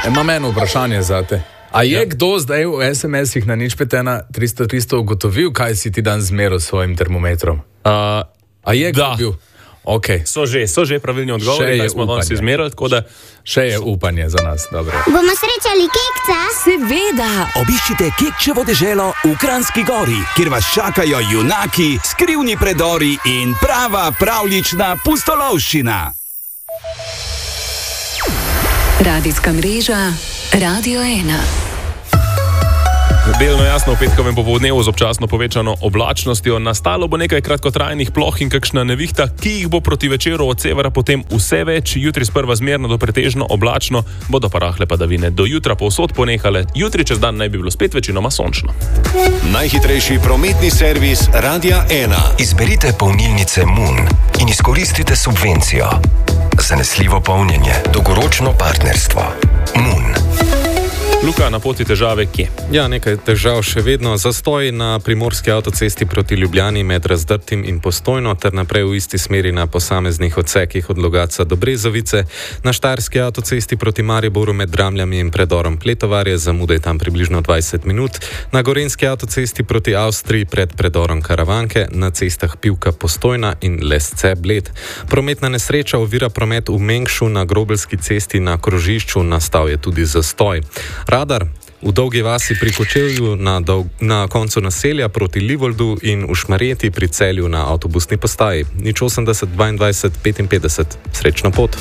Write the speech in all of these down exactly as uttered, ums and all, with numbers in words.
Imam eno vprašanje za te. A je ja. kdo zdaj v es em esih na nič pet ena tristo tristo ugotovil, kaj si ti dan zmeril s svojim termometrom? Uh, A je kdo da. bil? Okay. So že, so že pravilni odgovori, kaj smo danes izmerili, tako da... Še je upanje za nas, dobro. Bomo srečali Kekca? Seveda! Obiščite Kekčevo deželo v Kranjski Gori, kjer vas čakajo junaki, skrivni predori in prava pravljična pustolovščina. Radijska mreža Radio ena. Delno jasno v petkovem popoldnevu z občasno povečano oblačnostjo. Nastalo bo nekaj kratkotrajnih ploh in kakšna nevihta, ki jih bo proti večeru od severa potem vse več. Jutri sprva zmerno do pretežno oblačno, bodo pa rahle padavine do jutra povsod ponehale. Jutri čez dan naj bi bilo spet večinoma sončno. Najhitrejši prometni servis Radia ena. Izberite polnilnice Moon in izkoristite subvencijo. Zanesljivo polnjenje, dolgoročno partnerstvo. Moon. Luka, na poti težave kje? Ja, nekaj težav še vedno. Zastoj na primorski avtocesti proti Ljubljani med Razdrtim in Postojno ter naprej v isti smeri na posameznih odsekih od Logatca do Brezovice. Na štajerski avtocesti proti Mariboru med Dramljami in predorom Pletovarje zamude tam približno dvajset minut. Na gorenjski avtocesti proti Avstriji pred predorom Karavanke, na cestah Pivka Postojna in Lesce Bled. Prometna nesreča ovira promet v Mengšu na Grobelski cesti na krožišču, nastal je tudi zastoj. Radar v Dolgi vasi pri Kočevju na, dolg, na koncu naselja proti Livoldu in v Šmarjeti pri Celju na avtobusni postaji. Nič osemdeset dvaindvajset petinpetdeset. Srečno pot.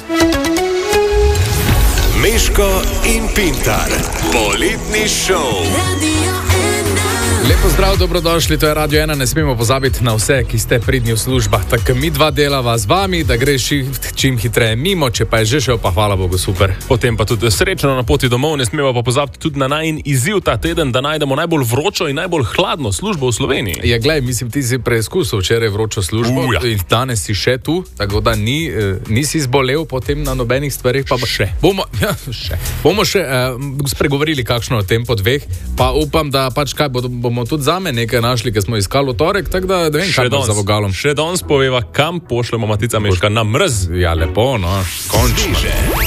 Meško in Pintar. Poletni šov. Lepo zdrav, dobrodošli, to je Radio ena, ne smemo pozabiti na vse, ki ste pridni v službah. Tako mi dva delava z vami, da greš čim hitreje mimo, če pa je že šel, pa hvala Bogu, super. Potem pa tudi srečno na poti domov, ne smemo pa pozabiti tudi na najin izziv ta teden, da najdemo najbolj vročo in najbolj hladno službo v Sloveniji. Ja, glej, mislim, ti si preizkusil včeraj vročo službo Uja. in danes si še tu, tako da ni, nisi zbolel potem na nobenih stvarih, pa še. Bomo, ja, še. Bomo še eh, spregovorili kakšno o tem po dveh, pa upam, da pač kaj bodo, bomo tudi zame nekaj našli, ki smo iskali v torek, tako da ne vem, kaj bo za vogalom. Še danes poveva, kam pošljemo Matica Meška na mrz. Ja, lepo, no, končno.